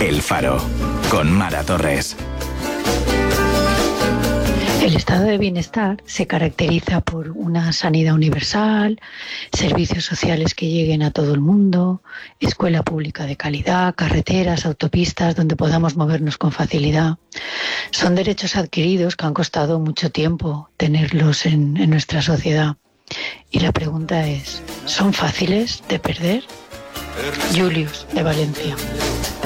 El Faro, con Mara Torres. El estado de bienestar se caracteriza por una sanidad universal, servicios sociales que lleguen a todo el mundo, escuela pública de calidad, carreteras, autopistas donde podamos movernos con facilidad. Son derechos adquiridos que han costado mucho tiempo tenerlos en nuestra sociedad. Y la pregunta es, ¿son fáciles de perder? Julius, de Valencia.